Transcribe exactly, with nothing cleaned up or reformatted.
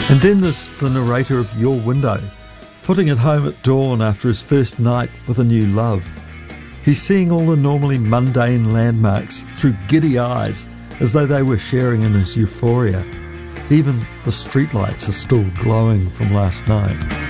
And then there's the narrator of Your Window, footing it home at dawn after his first night with a new love. He's seeing all the normally mundane landmarks through giddy eyes, as though they were sharing in his euphoria. Even the streetlights are still glowing from last night.